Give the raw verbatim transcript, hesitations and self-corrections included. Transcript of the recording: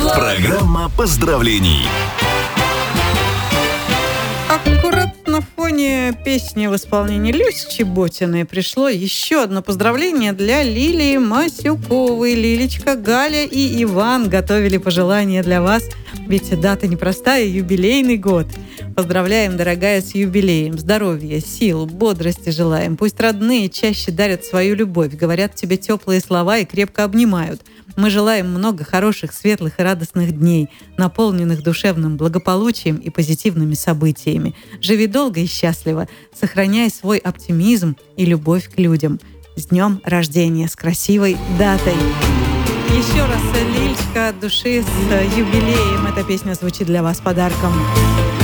Программа поздравлений. Аккурат на фоне песни в исполнении Люси Чеботиной пришло еще одно поздравление для Лилии Масюковой. Лилечка, Галя и Иван готовили пожелания для вас, ведь дата непростая, юбилейный год. Поздравляем, дорогая, с юбилеем. Здоровья, сил, бодрости желаем. Пусть родные чаще дарят свою любовь, говорят тебе теплые слова и крепко обнимают. Мы желаем много хороших, светлых и радостных дней, наполненных душевным благополучием и позитивными событиями. Живи долго и счастливо, сохраняй свой оптимизм и любовь к людям. С днем рождения, с красивой датой! Еще раз, Лилечка, от души с юбилеем. Эта песня звучит для вас подарком.